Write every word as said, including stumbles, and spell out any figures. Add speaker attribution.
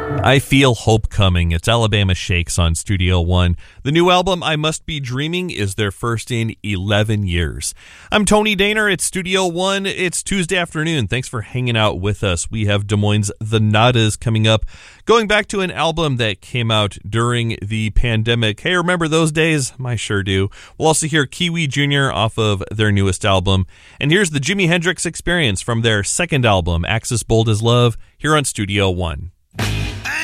Speaker 1: I Feel Hope Coming. It's Alabama Shakes on Studio One. The new album, I Must Be Dreaming, is their first in eleven years. I'm Tony Daner at Studio One. It's Tuesday afternoon. Thanks for hanging out with us. We have Des Moines' The Nadas coming up, going back to an album that came out during the pandemic. Hey, remember those days? I sure do. We'll also hear Kiwi Junior off of their newest album. And here's the Jimi Hendrix Experience from their second album, Axis Bold as Love, here on Studio One.